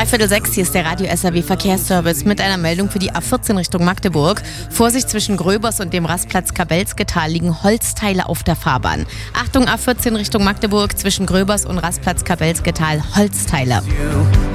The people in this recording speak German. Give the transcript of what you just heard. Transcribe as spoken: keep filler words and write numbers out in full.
Dreiviertel sechs, hier ist der Radio S R W Verkehrsservice mit einer Meldung für die A vierzehn Richtung Magdeburg. Vorsicht, zwischen Gröbers und dem Rastplatz Kabelsketal liegen Holzteile auf der Fahrbahn. Achtung, A vierzehn Richtung Magdeburg, zwischen Gröbers und Rastplatz Kabelsketal Holzteile.